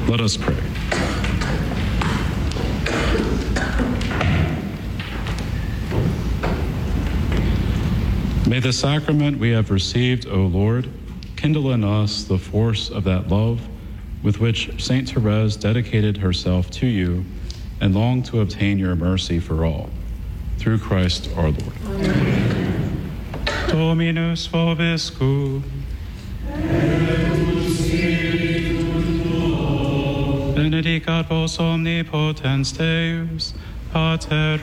Let us pray. May the sacrament we have received, O Lord, kindle in us the force of that love with which Saint Therese dedicated herself to you and longed to obtain your mercy for all. Through Christ our Lord. Amen. Dominus vobiscum. Benedicat vos omnipotens Deus, Pater